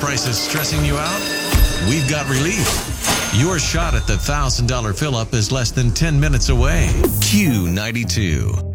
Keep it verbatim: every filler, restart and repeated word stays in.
prices stressing you out? We've got relief. Your shot at the one thousand dollars fill-up is less than ten minutes away. Q ninety-two.